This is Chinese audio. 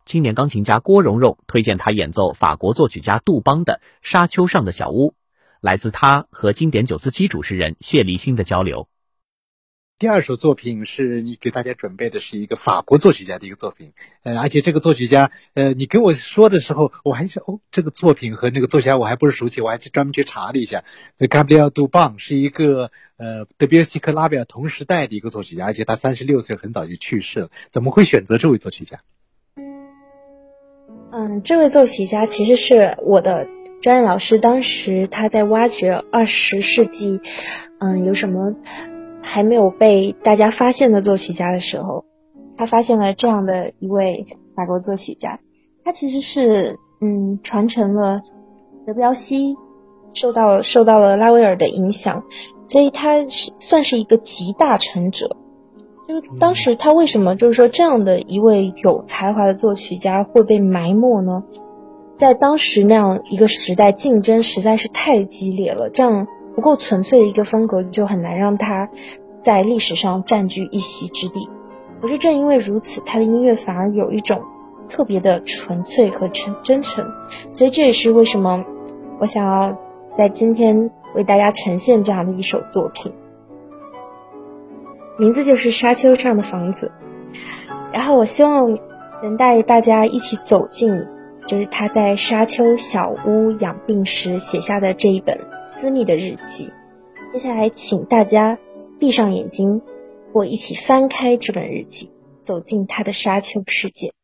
青年钢琴家郭蓉蓉推荐他演奏法国作曲家杜邦的《沙丘上的小屋》，来自他和经典947主持人谢立新的交流。 第二首作品是你给大家准备的是一个法国作曲家的一个作品，而且这个作曲家，你跟我说的时候，我还是这个作品和那个作曲家我还不是熟悉，我还是专门去查了一下。Gabriel Dubon 是一个德彪西和拉贝尔同时代的一个作曲家，而且他36岁很早就去世了。怎么会选择这位作曲家？ 这位作曲家其实是我的专业老师，当时他在挖掘20世纪，有什么还没有被大家发现的作曲家的时候，他发现了这样的一位法国作曲家。他其实是传承了德彪西，受到了拉威尔的影响，所以他算是一个集大成者。就是当时他为什么就是说这样的一位有才华的作曲家会被埋没呢？在当时那样一个时代，竞争实在是太激烈了，这样不够纯粹的一个风格就很难让他在历史上占据一席之地。可是正因为如此，他的音乐反而有一种特别的纯粹和真诚，所以这也是为什么我想要在今天为大家呈现这样的一首作品，名字就是《沙丘上的房子》。然后我希望能带大家一起走进就是他在沙丘小屋养病时写下的这一本私密的日记。接下来请大家闭上眼睛，或一起翻开这本日记，走进他的沙丘世界。